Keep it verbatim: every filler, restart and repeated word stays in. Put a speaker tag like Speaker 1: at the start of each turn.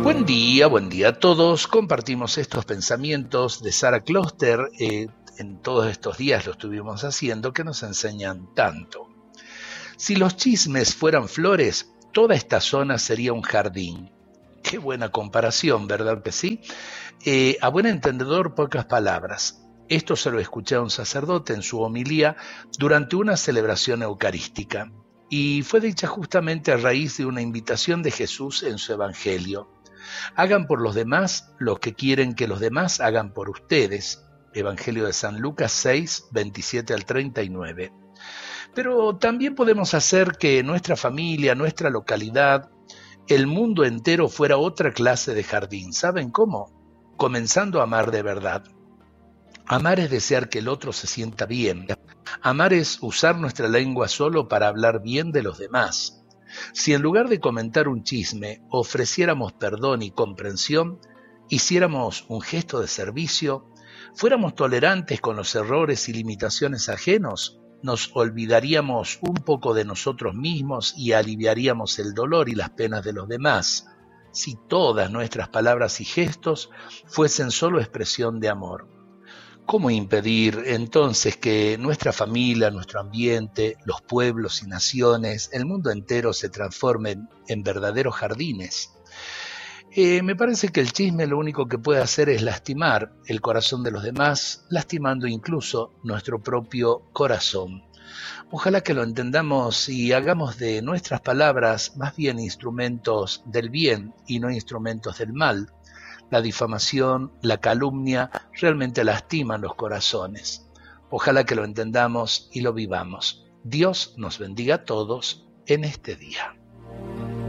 Speaker 1: Buen día, buen día a todos. Compartimos estos pensamientos de Sarah Kloster. Eh, en todos estos días lo estuvimos haciendo, que nos enseñan tanto. Si los chismes fueran flores, toda esta zona sería un jardín. Qué buena comparación, ¿verdad que sí? Eh, a buen entendedor, pocas palabras. Esto se lo escuché a un sacerdote en su homilía durante una celebración eucarística, y fue dicha justamente a raíz de una invitación de Jesús en su evangelio. Hagan por los demás lo que quieren que los demás hagan por ustedes. Evangelio de San Lucas seis, veintisiete al treinta y nueve. Pero también podemos hacer que nuestra familia, nuestra localidad, el mundo entero fuera otra clase de jardín. ¿Saben cómo? Comenzando a amar de verdad. Amar es desear que el otro se sienta bien. Amar es usar nuestra lengua solo para hablar bien de los demás. Si en lugar de comentar un chisme, ofreciéramos perdón y comprensión, hiciéramos un gesto de servicio, fuéramos tolerantes con los errores y limitaciones ajenos, nos olvidaríamos un poco de nosotros mismos y aliviaríamos el dolor y las penas de los demás, si todas nuestras palabras y gestos fuesen solo expresión de amor. ¿Cómo impedir entonces que nuestra familia, nuestro ambiente, los pueblos y naciones, el mundo entero se transformen en verdaderos jardines? Eh, me parece que el chisme lo único que puede hacer es lastimar el corazón de los demás, lastimando incluso nuestro propio corazón. Ojalá que lo entendamos y hagamos de nuestras palabras más bien instrumentos del bien y no instrumentos del mal. La difamación, la calumnia realmente lastiman los corazones. Ojalá que lo entendamos y lo vivamos. Dios nos bendiga a todos en este día.